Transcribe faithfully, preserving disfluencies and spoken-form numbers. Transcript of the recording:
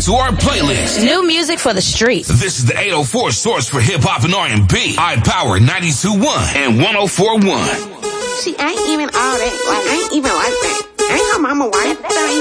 to our playlist. New music for the streets. This is the eight oh four source for hip-hop and R and B. iPower ninety-two point one and one oh four point one. See, I ain't even all that. Like, I ain't even like that. Ain't her mama white. That ain't